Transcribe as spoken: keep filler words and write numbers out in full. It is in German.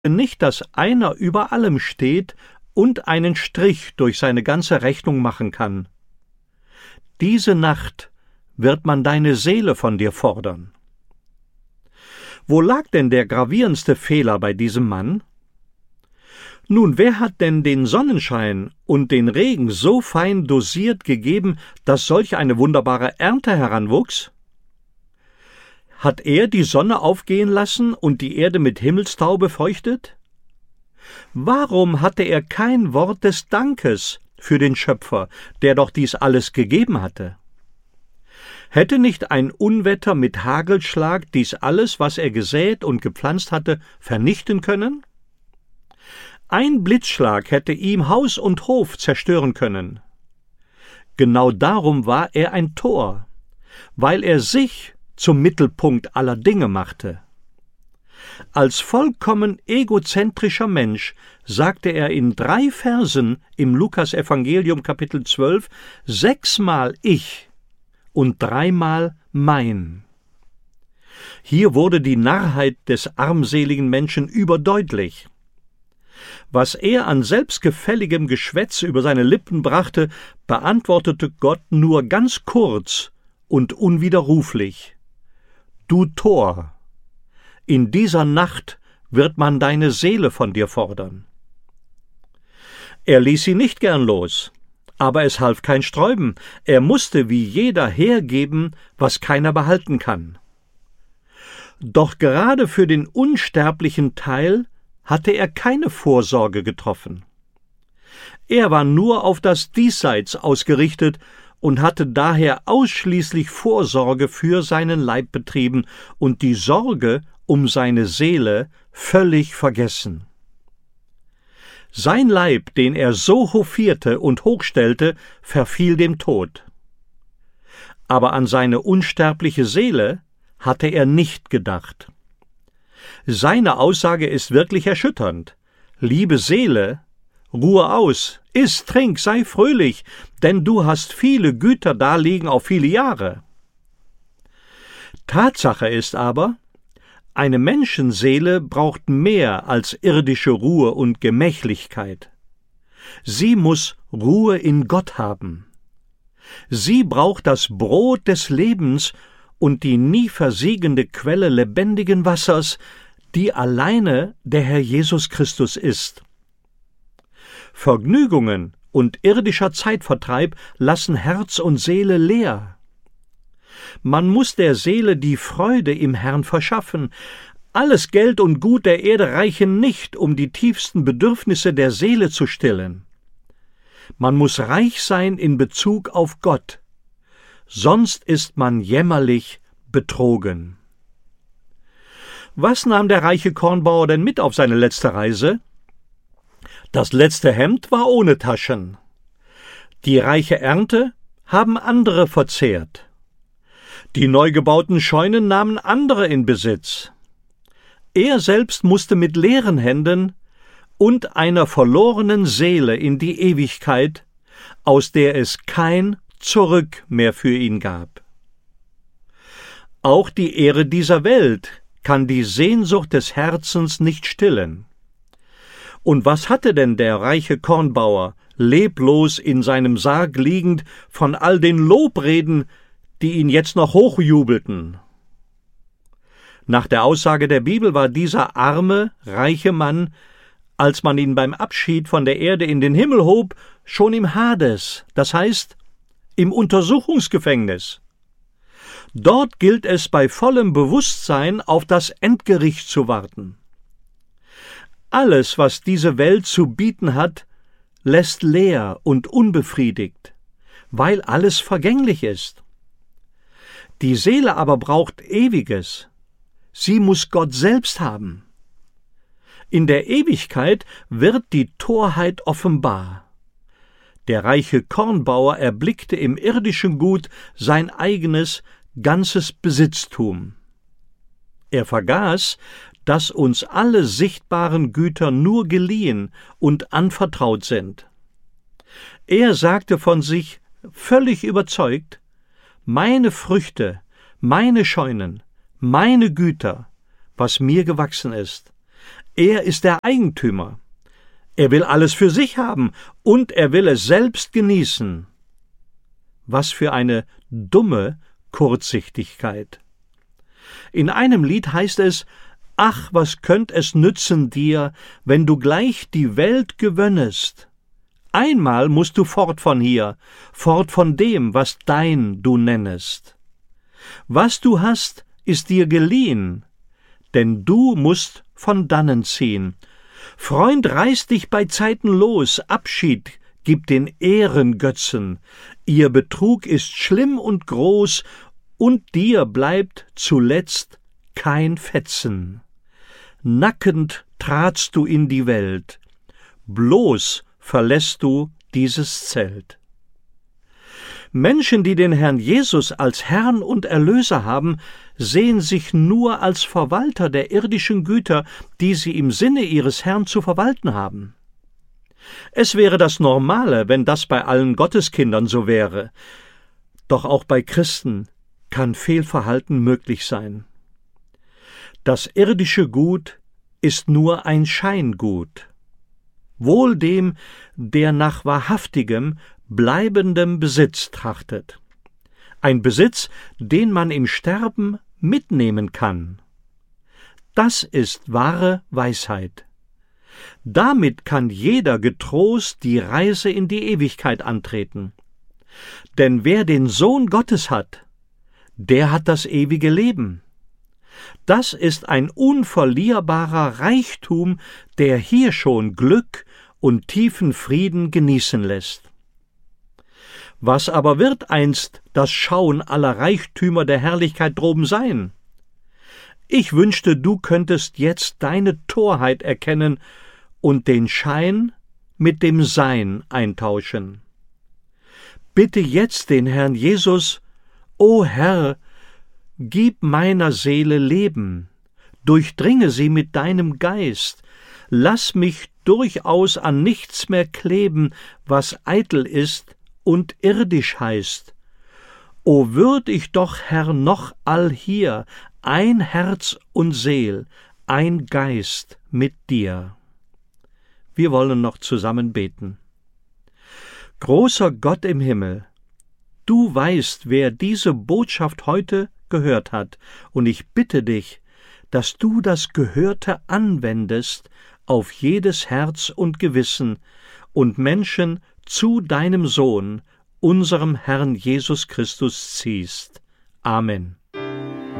nicht, dass einer über allem steht und einen Strich durch seine ganze Rechnung machen kann. Diese Nacht wird man deine Seele von dir fordern. Wo lag denn der gravierendste Fehler bei diesem Mann? Nun, wer hat denn den Sonnenschein und den Regen so fein dosiert gegeben, dass solch eine wunderbare Ernte heranwuchs? Hat er die Sonne aufgehen lassen und die Erde mit Himmelstau befeuchtet? Warum hatte er kein Wort des Dankes für den Schöpfer, der doch dies alles gegeben hatte? Hätte nicht ein Unwetter mit Hagelschlag dies alles, was er gesät und gepflanzt hatte, vernichten können? Ein Blitzschlag hätte ihm Haus und Hof zerstören können. Genau darum war er ein Tor, weil er sich zum Mittelpunkt aller Dinge machte. Als vollkommen egozentrischer Mensch sagte er in drei Versen im Lukas-Evangelium Kapitel zwölf sechsmal ich und dreimal mein. Hier wurde die Narrheit des armseligen Menschen überdeutlich. Was er an selbstgefälligem Geschwätz über seine Lippen brachte, beantwortete Gott nur ganz kurz und unwiderruflich. Du Tor, in dieser Nacht wird man deine Seele von dir fordern. Er ließ sie nicht gern los, aber es half kein Sträuben, er musste wie jeder hergeben, was keiner behalten kann. Doch gerade für den unsterblichen Teil hatte er keine Vorsorge getroffen. Er war nur auf das Diesseits ausgerichtet und hatte daher ausschließlich Vorsorge für seinen Leib betrieben und die Sorge um seine Seele völlig vergessen. Sein Leib, den er so hofierte und hochstellte, verfiel dem Tod. Aber an seine unsterbliche Seele hatte er nicht gedacht. Seine Aussage ist wirklich erschütternd. Liebe Seele, ruhe aus, iss, trink, sei fröhlich, denn du hast viele Güter daliegen auf viele Jahre. Tatsache ist aber, eine Menschenseele braucht mehr als irdische Ruhe und Gemächlichkeit. Sie muss Ruhe in Gott haben. Sie braucht das Brot des Lebens und die nie versiegende Quelle lebendigen Wassers, die alleine der Herr Jesus Christus ist. Vergnügungen und irdischer Zeitvertreib lassen Herz und Seele leer. Man muss der Seele die Freude im Herrn verschaffen. Alles Geld und Gut der Erde reichen nicht, um die tiefsten Bedürfnisse der Seele zu stillen. Man muss reich sein in Bezug auf Gott, sonst ist man jämmerlich betrogen. Was nahm der reiche Kornbauer denn mit auf seine letzte Reise? Das letzte Hemd war ohne Taschen. Die reiche Ernte haben andere verzehrt. Die neu gebauten Scheunen nahmen andere in Besitz. Er selbst musste mit leeren Händen und einer verlorenen Seele in die Ewigkeit, aus der es kein Zurück mehr für ihn gab. Auch die Ehre dieser Welt kann die Sehnsucht des Herzens nicht stillen. Und was hatte denn der reiche Kornbauer, leblos in seinem Sarg liegend, von all den Lobreden, die ihn jetzt noch hochjubelten? Nach der Aussage der Bibel war dieser arme, reiche Mann, als man ihn beim Abschied von der Erde in den Himmel hob, schon im Hades, das heißt im Untersuchungsgefängnis. Dort gilt es bei vollem Bewusstsein auf das Endgericht zu warten. Alles, was diese Welt zu bieten hat, lässt leer und unbefriedigt, weil alles vergänglich ist. Die Seele aber braucht Ewiges. Sie muss Gott selbst haben. In der Ewigkeit wird die Torheit offenbar. Der reiche Kornbauer erblickte im irdischen Gut sein eigenes, ganzes Besitztum. Er vergaß, dass uns alle sichtbaren Güter nur geliehen und anvertraut sind. Er sagte von sich, völlig überzeugt, meine Früchte, meine Scheunen, meine Güter, was mir gewachsen ist, Er ist der Eigentümer. Er will alles für sich haben und er will es selbst genießen. Was für eine dumme Kurzsichtigkeit. In einem Lied heißt es: »Ach, was könnt es nützen dir, wenn du gleich die Welt gewönnest? Einmal musst du fort von hier, fort von dem, was dein du nennest. Was du hast, ist dir geliehen, denn du musst von dannen ziehen. Freund, reiß dich bei Zeiten los, Abschied gib den Ehrengötzen. Ihr Betrug ist schlimm und groß, und dir bleibt zuletzt kein Fetzen. Nackend tratst du in die Welt, bloß verlässt du dieses Zelt.« Menschen, die den Herrn Jesus als Herrn und Erlöser haben, sehen sich nur als Verwalter der irdischen Güter, die sie im Sinne ihres Herrn zu verwalten haben. Es wäre das Normale, wenn das bei allen Gotteskindern so wäre. Doch auch bei Christen kann Fehlverhalten möglich sein. Das irdische Gut ist nur ein Scheingut. Wohl dem, der nach wahrhaftigem, bleibendem Besitz trachtet. Ein Besitz, den man im Sterben mitnehmen kann. Das ist wahre Weisheit. Damit kann jeder getrost die Reise in die Ewigkeit antreten. Denn wer den Sohn Gottes hat, der hat das ewige Leben. Das ist ein unverlierbarer Reichtum, der hier schon Glück und tiefen Frieden genießen lässt. Was aber wird einst das Schauen aller Reichtümer der Herrlichkeit droben sein? Ich wünschte, du könntest jetzt deine Torheit erkennen und den Schein mit dem Sein eintauschen. Bitte jetzt den Herrn Jesus: O Herr, gib meiner Seele Leben, durchdringe sie mit deinem Geist, lass mich durchaus an nichts mehr kleben, was eitel ist und irdisch heißt. O würd ich doch, Herr, noch allhier ein Herz und Seel, ein Geist mit dir. Wir wollen noch zusammen beten. Großer Gott im Himmel, du weißt, wer diese Botschaft heute gehört hat, und ich bitte dich, dass du das Gehörte anwendest auf jedes Herz und Gewissen und Menschen zu deinem Sohn, unserem Herrn Jesus Christus, ziehst. Amen.